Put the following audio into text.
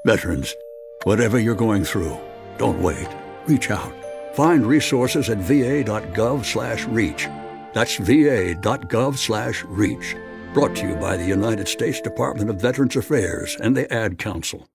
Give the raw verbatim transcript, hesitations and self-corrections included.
Veterans, whatever you're going through, don't wait. Reach out. Find resources at va.gov slash reach. That's va.gov slash reach. Brought to you by the United States Department of Veterans Affairs and the Ad Council.